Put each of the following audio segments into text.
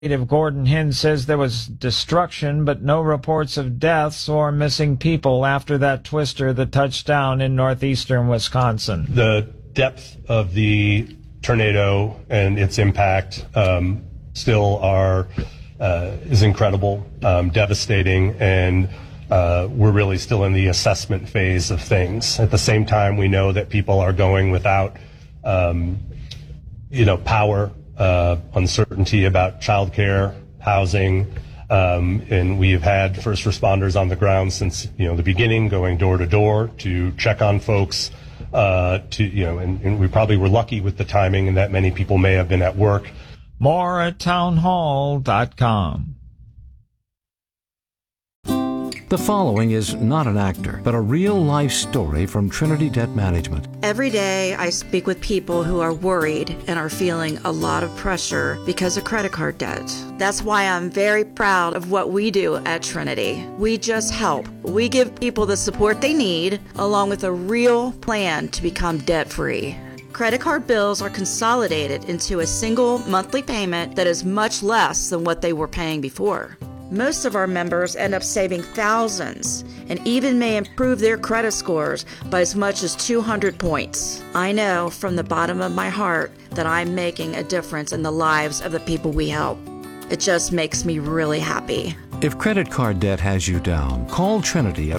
Gordon Hinn says there was destruction, but no reports of deaths or missing people after that twister that touched down in northeastern Wisconsin. The depth of the tornado and its impact still is incredible, devastating, and we're really still in the assessment phase of things. At the same time, we know that people are going without, power, uncertainty about childcare, housing, and we've had first responders on the ground since the beginning, going door to door to check on folks. And we probably were lucky with the timing, and that many people may have been at work. More at townhall.com. The following is not an actor, but a real-life story from Trinity Debt Management. Every day I speak with people who are worried and are feeling a lot of pressure because of credit card debt. That's why I'm very proud of what we do at Trinity. We just help. We give people the support they need, along with a real plan to become debt-free. Credit card bills are consolidated into a single monthly payment that is much less than what they were paying before. Most of our members end up saving thousands and even may improve their credit scores by as much as 200 points. I know from the bottom of my heart that I'm making a difference in the lives of the people we help. It just makes me really happy. If credit card debt has you down, call Trinity at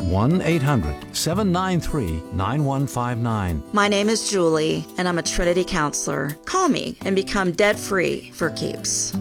1-800-793-9159. My name is Julie, and I'm a Trinity counselor. Call me and become debt-free for keeps.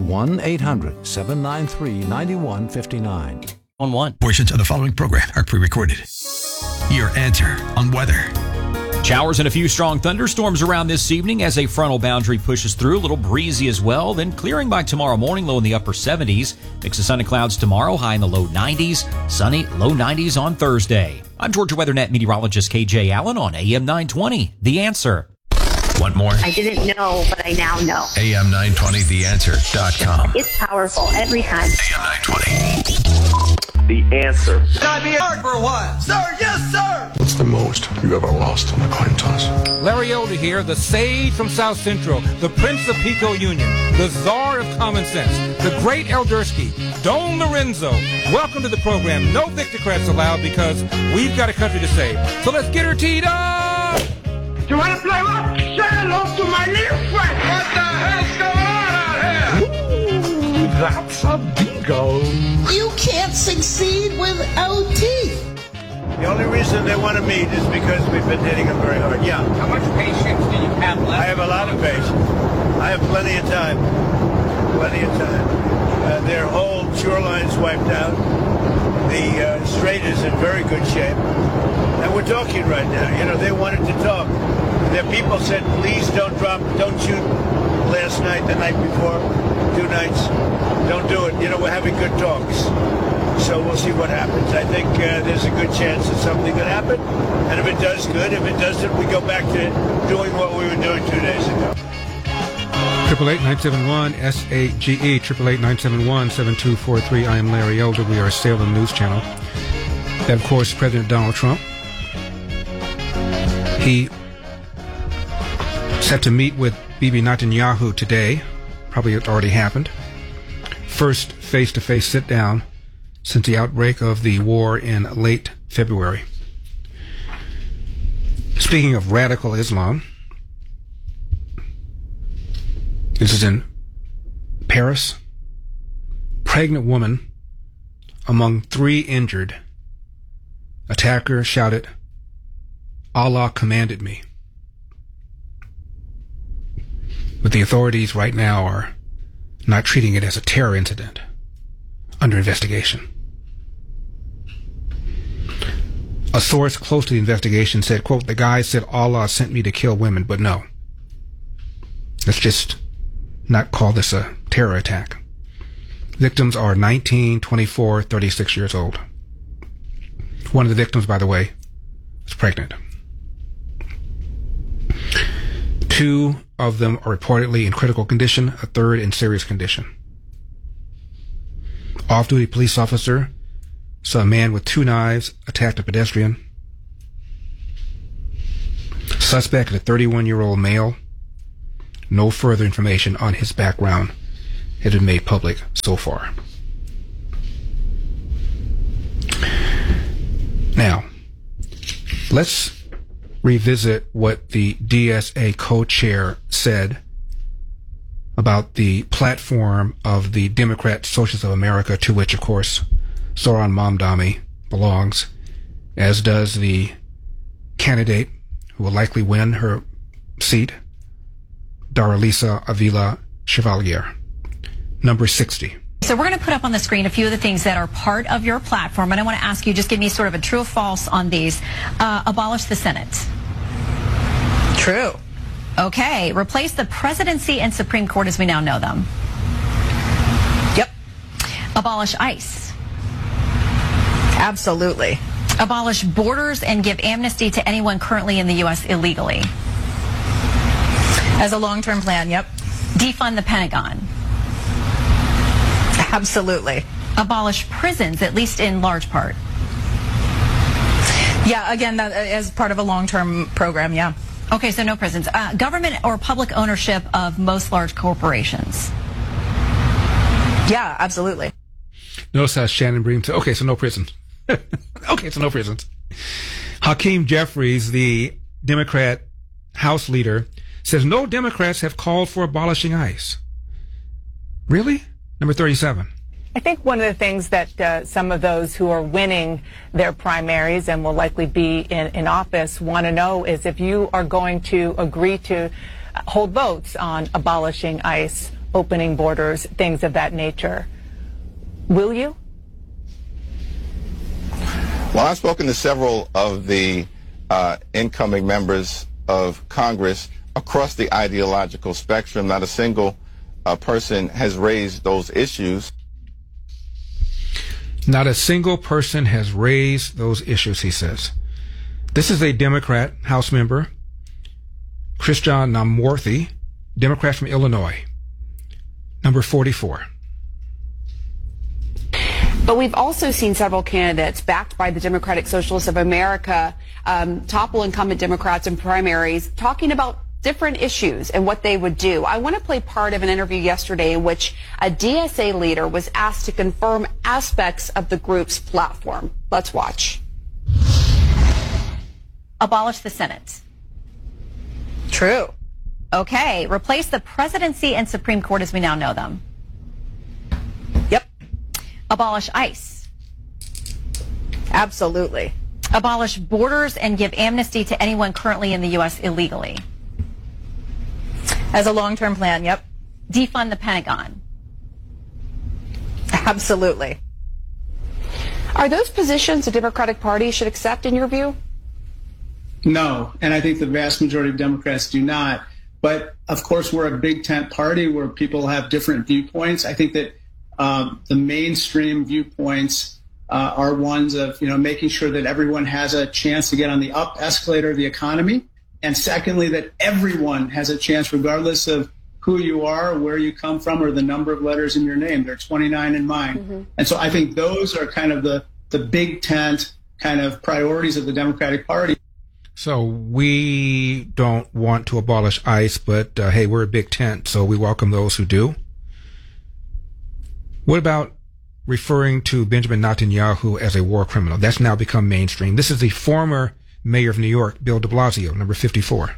1-800-793-9159. 1-1. Portions of the following program are pre-recorded. Your answer on weather. Showers and a few strong thunderstorms around this evening as a frontal boundary pushes through. A little breezy as well. Then clearing by tomorrow morning, low in the upper 70s. Mix of sun and clouds tomorrow, high in the low 90s. Sunny, low 90s on Thursday. I'm Georgia WeatherNet meteorologist KJ Allen on AM 920. The Answer. Want more? I didn't know, but I now know. AM920theanswer.com. It's powerful every time. AM 920. The Answer. Can I be heard for a while? Sir, yes, sir! What's the most you ever lost on a coin toss? Larry Elder here, the sage from South Central, the Prince of Pico Union, the czar of common sense, the great Eldersky, Don Lorenzo. Welcome to the program. No Victocrats allowed because we've got a country to save. So let's get her teed up! You want to play what? Say hello to my little friend! What the hell's going on out here? Ooh, that's a bingo. You can't succeed without teeth. The only reason they want to meet is because we've been hitting them very hard. Yeah. How much patience do you have left? I have a lot of patience. I have plenty of time. Plenty of time. Their whole shoreline's wiped out. The strait is in very good shape. And we're talking right now. They wanted to talk. Their people said, please don't shoot last night, the night before, 2 nights. Don't do it. We're having good talks. So we'll see what happens. I think there's a good chance that something could happen. And if it does, good. If it doesn't, we go back to doing what we were doing 2 days ago. 888-971-SAGE, 888-971-7243. I am Larry Elder. We are a Salem News Channel. That, of course, President Donald Trump. He set to meet with Bibi Netanyahu today. Probably it already happened. First face-to-face sit-down since the outbreak of the war in late February. Speaking of radical Islam, this is in Paris. Pregnant woman among 3 injured. Attacker shouted, "Allah commanded me." But the authorities right now are not treating it as a terror incident, under investigation. A source close to the investigation said, quote, "The guy said Allah sent me to kill women, but no. Let's just not call this a terror attack." Victims are 19, 24, 36 years old. One of the victims, by the way, was pregnant. 2 of them are reportedly in critical condition, a 3rd in serious condition. Off-duty police officer saw a man with 2 knives attacked a pedestrian. Suspect is a 31-year-old male. No further information on his background has been made public so far. Now, let's revisit what the DSA co-chair said about the platform of the Democrat Socialists of America, to which, of course, Zohran Mamdani belongs, as does the candidate who will likely win her seat, Daralisa Avila Chevalier, number 60. So we're going to put up on the screen a few of the things that are part of your platform, and I want to ask you, just give me sort of a true or false on these. Abolish the Senate. True. Okay. Replace the presidency and Supreme Court as we now know them. Yep. Abolish ICE. Absolutely. Abolish borders and give amnesty to anyone currently in the U.S. illegally. As a long-term plan, yep. Defund the Pentagon. Absolutely. Abolish prisons, at least in large part. Yeah, again, that as part of a long-term program, yeah. Okay, so no prisons. Government or public ownership of most large corporations. Yeah, absolutely. Notice how Shannon Bream said, okay, so no prisons. Okay, so no prisons. Hakeem Jeffries, the Democrat House leader, says no Democrats have called for abolishing ICE. Really? Number 37. I think one of the things that some of those who are winning their primaries and will likely be in office want to know is if you are going to agree to hold votes on abolishing ICE, opening borders, things of that nature. Will you? Well, I've spoken to several of the incoming members of Congress across the ideological spectrum. Not a single person has raised those issues. Not a single person has raised those issues, he says. This is a Democrat House member, Christian Namworthy, Democrat from Illinois, number 44. But we've also seen several candidates backed by the Democratic Socialists of America topple incumbent Democrats in primaries, talking about different issues and what they would do. I want to play part of an interview yesterday in which a DSA leader was asked to confirm aspects of the group's platform. Let's watch. Abolish the Senate. True. Okay. Replace the presidency and Supreme Court as we now know them. Yep. Abolish ICE. Absolutely. Abolish borders and give amnesty to anyone currently in the U.S. illegally. As a long-term plan, yep. Defund the Pentagon. Absolutely. Are those positions the Democratic Party should accept in your view? No, and I think the vast majority of Democrats do not. But, of course, we're a big tent party where people have different viewpoints. I think that the mainstream viewpoints are ones of, making sure that everyone has a chance to get on the up escalator of the economy. And secondly, that everyone has a chance, regardless of who you are, where you come from, or the number of letters in your name. There are 29 in mine. Mm-hmm. And so I think those are kind of the big tent kind of priorities of the Democratic Party. So we don't want to abolish ICE, but hey, we're a big tent, so we welcome those who do. What about referring to Benjamin Netanyahu as a war criminal? That's now become mainstream. This is the former Mayor of New York, Bill de Blasio, number 54.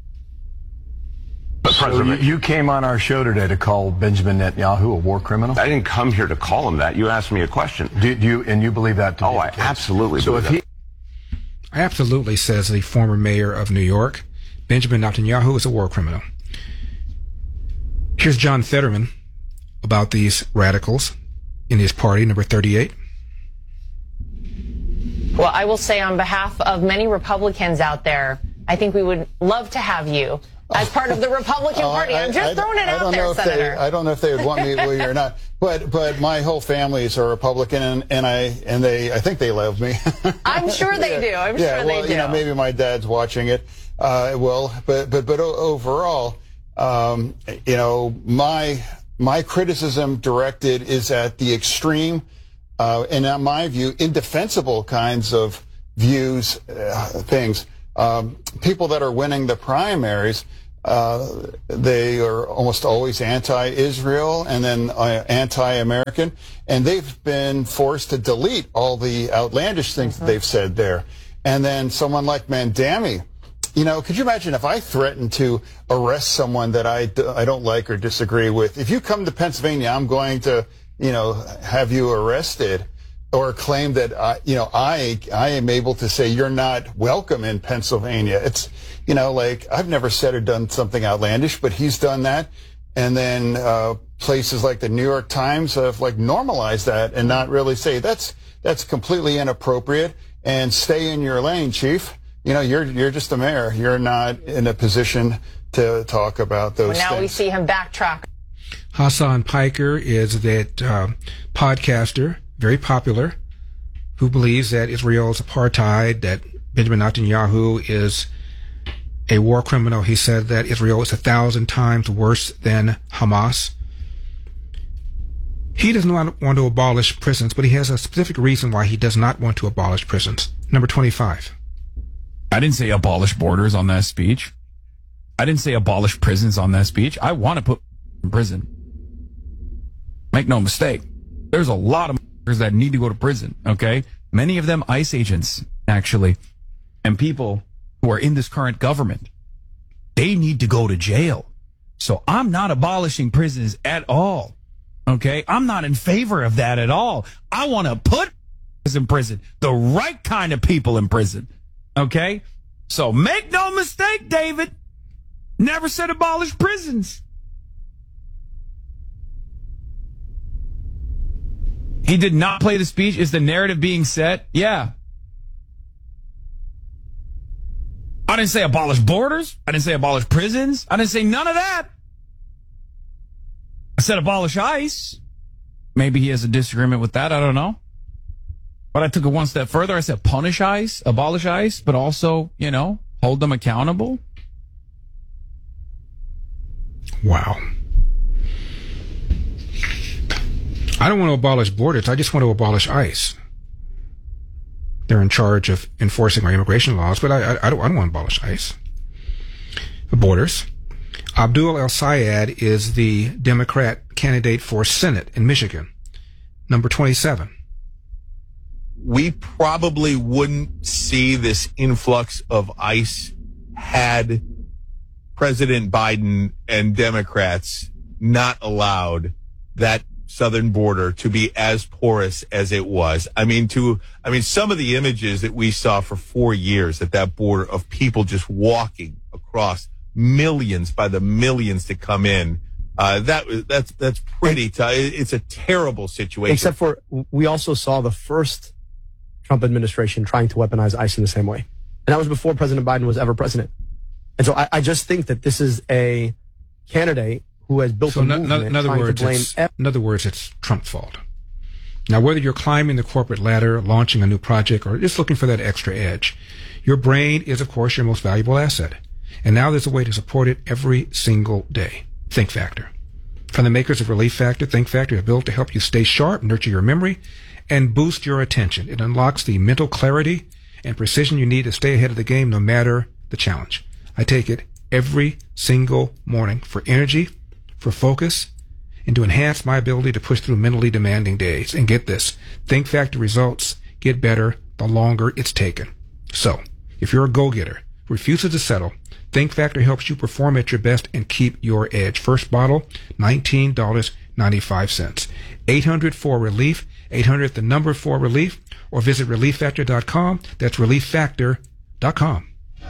But President, you came on our show today to call Benjamin Netanyahu a war criminal? I didn't come here to call him that. You asked me a question. And you believe that to be I absolutely believe that. Absolutely, says the former mayor of New York, Benjamin Netanyahu is a war criminal. Here's John Fetterman about these radicals in his party, number 38. Well, I will say on behalf of many Republicans out there, I think we would love to have you as part of the Republican Party. I'm just throwing it out there, Senator. I don't know if they would want me or not, but my whole family is a Republican, and I think they love me. I'm sure they do. I'm sure they do. Maybe my dad's watching it. But overall, my criticism directed is at the extreme, and in my view, indefensible kinds of views, things. People that are winning the primaries, They are almost always anti-Israel and then anti-American, and they've been forced to delete all the outlandish things that they've said there. And then someone like Mandami, could you imagine if I threatened to arrest someone that I don't like or disagree with? If you come to Pennsylvania, I'm going to, have you arrested, or claim that, I am able to say you're not welcome in Pennsylvania. It's, I've never said or done something outlandish, but he's done that. And then places like the New York Times have normalized that and not really say that's completely inappropriate and stay in your lane, chief. You're just a mayor. You're not in a position to talk about those things. Now we see him backtrack. Hassan Piker is that podcaster, very popular, who believes that Israel's apartheid, that Benjamin Netanyahu is a war criminal. He said that Israel is 1,000 times worse than Hamas. He does not want to abolish prisons, but he has a specific reason why he does not want to abolish prisons. Number 25. I didn't say abolish borders on that speech. I didn't say abolish prisons on that speech. I want to put in prison. Make no mistake. There's a lot of that need to go to prison, okay? Many of them ICE agents, actually, and people who are in this current government. They need to go to jail. So I'm not abolishing prisons at all, okay? I'm not in favor of that at all. I want to put in prison, the right kind of people in prison. Okay? So make no mistake, David. Never said abolish prisons. He did not play the speech. Is the narrative being set? Yeah. I didn't say abolish borders. I didn't say abolish prisons. I didn't say none of that. I said abolish ICE. Maybe he has a disagreement with that. I don't know. But I took it one step further. I said punish ICE, abolish ICE, but also, hold them accountable. Wow. I don't want to abolish borders. I just want to abolish ICE. They're in charge of enforcing our immigration laws, but I don't want to abolish ICE. Borders. Abdul El-Sayed is the Democrat candidate for Senate in Michigan. Number 27. We probably wouldn't see this influx of ICE had President Biden and Democrats not allowed that southern border to be as porous as it was. Some of the images that we saw for 4 years at that border of people just walking across, millions by the millions to come in. That's pretty tough. It's a terrible situation. Except for we also saw the first Trump administration trying to weaponize ICE in the same way. And that was before President Biden was ever president. And so I just think that this is a candidate who has built a movement in other words, it's Trump's fault. Now, whether you're climbing the corporate ladder, launching a new project, or just looking for that extra edge, your brain is, of course, your most valuable asset. And now there's a way to support it every single day. Think Factor. From the makers of Relief Factor, Think Factor is built to help you stay sharp, nurture your memory, and boost your attention. It unlocks the mental clarity and precision you need to stay ahead of the game no matter the challenge. I take it every single morning for energy, for focus, and to enhance my ability to push through mentally demanding days. And get this, Think Factor results get better the longer it's taken. So, if you're a go-getter, refuses to settle, Think Factor helps you perform at your best and keep your edge. First bottle, $19.95. 800-4-RELIEF, 800-4-RELIEF, or visit ReliefFactor.com. That's ReliefFactor.com.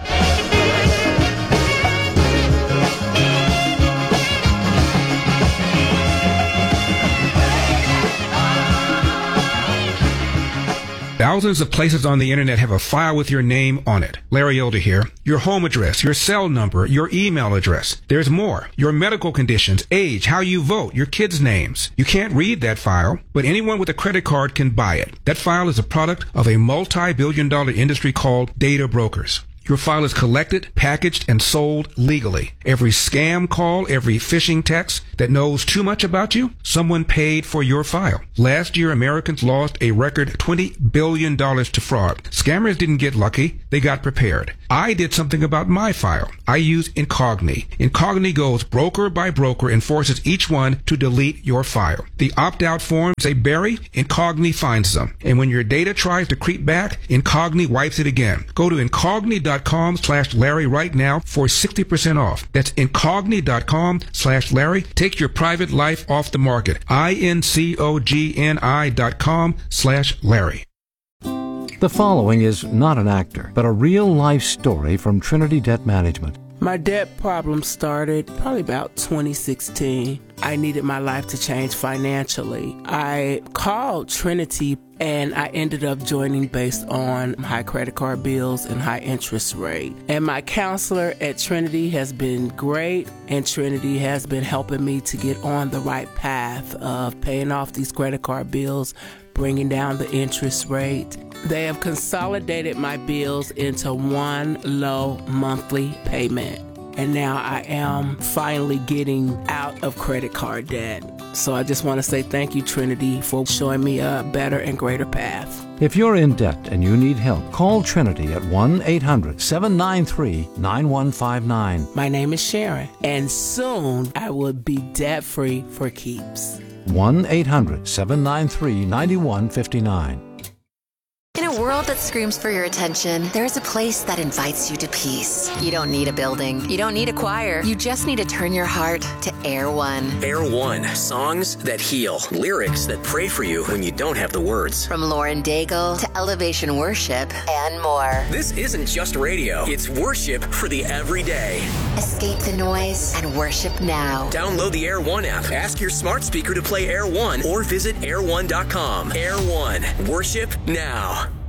Thousands of places on the internet have a file with your name on it. Larry Elder here. Your home address, your cell number, your email address. There's more. Your medical conditions, age, how you vote, your kids' names. You can't read that file, but anyone with a credit card can buy it. That file is a product of a multi-billion-dollar industry called data brokers. your file is collected, packaged, and sold legally. Every scam call, every phishing text that knows too much about you, someone paid for your file. Last year, Americans lost a record $20 billion to fraud. Scammers didn't get lucky. They got prepared. I did something about my file. I use Incogni. Incogni goes broker by broker and forces each one to delete your file. The opt-out forms they bury, Incogni finds them. And when your data tries to creep back, Incogni wipes it again. Go to Incogni.com/Larry right now for 60% off. That's Incogni.com/Larry. Take your private life off the market. Incogni.com/Larry. The following is not an actor, but a real-life story from Trinity Debt Management. My debt problem started probably about 2016. I needed my life to change financially. I called Trinity and I ended up joining based on high credit card bills and high interest rate. And my counselor at Trinity has been great, and Trinity has been helping me to get on the right path of paying off these credit card bills, bringing down the interest rate. They have consolidated my bills into one low monthly payment. And now I am finally getting out of credit card debt. So I just want to say thank you, Trinity, for showing me a better and greater path. If you're in debt and you need help, call Trinity at 1-800-793-9159. My name is Sharon, and soon I will be debt-free for keeps. 1-800-793-9159. In a world that screams for your attention, there's a place that invites you to peace. You don't need a building. You don't need a choir. You just need to turn your heart to Air One. Air One. Songs that heal. Lyrics that pray for you when you don't have the words. From Lauren Daigle to Elevation Worship and more. This isn't just radio. It's worship for the everyday. Escape the noise and worship now. Download the Air One app. Ask your smart speaker to play Air One or visit air1.com. Air One. Worship now.